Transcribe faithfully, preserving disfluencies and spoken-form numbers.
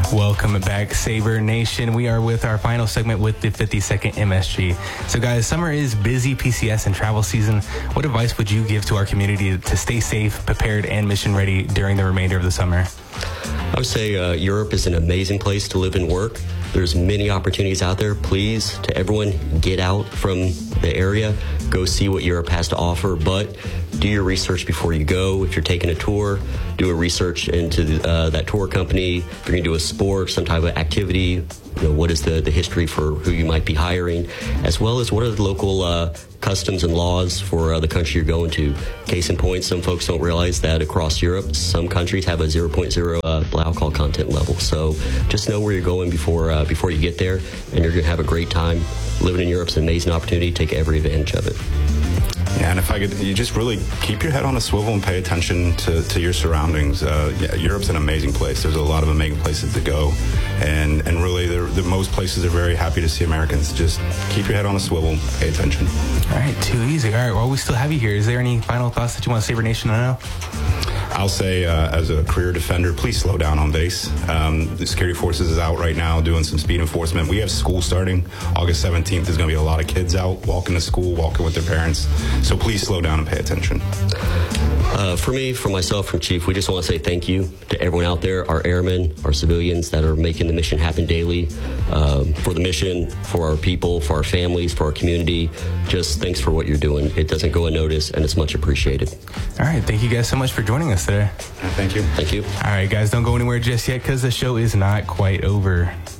Welcome back, Sabre Nation. We are with our final segment with the fifty-second M S G. So, guys, summer is busy P C S and travel season. What advice would you give to our community to stay safe, prepared, and mission ready during the remainder of the summer? I would say uh, Europe is an amazing place to live and work. There's many opportunities out there. Please, to everyone, get out from the area. Go see what Europe has to offer, but do your research before you go. If you're taking a tour, do a research into the, uh, that tour company. If you're going to do a sport, some type of activity, you know, what is the, the history for who you might be hiring, as well as what are the local uh, customs and laws for uh, the country you're going to. Case in point, some folks don't realize that across Europe, some countries have a zero point zero uh, blood alcohol content level. So just know where you're going before uh, before you get there, and you're going to have a great time. Living in Europe's an amazing opportunity. Take every advantage of it. Yeah, and if I could, you just really keep your head on a swivel and pay attention to, to your surroundings. Uh, yeah, Europe's an amazing place. There's a lot of amazing places to go, and and really, the, the most places are very happy to see Americans. Just keep your head on a swivel, pay attention. All right, too easy. All right, well, we still have you here. Is there any final thoughts that you want Sabre Nation to know? I'll say, uh, as a career defender, please slow down on base. Um, the security forces is out right now doing some speed enforcement. We have school starting August seventeenth. There's going to be a lot of kids out walking to school, walking with their parents. So please slow down and pay attention. Uh, for me, for myself, from Chief, we just want to say thank you to everyone out there, our airmen, our civilians that are making the mission happen daily, um, for the mission, for our people, for our families, for our community. Just thanks for what you're doing. It doesn't go unnoticed, and it's much appreciated. All right, thank you guys so much for joining us today. Thank you. Thank you. All right, guys, don't go anywhere just yet because the show is not quite over.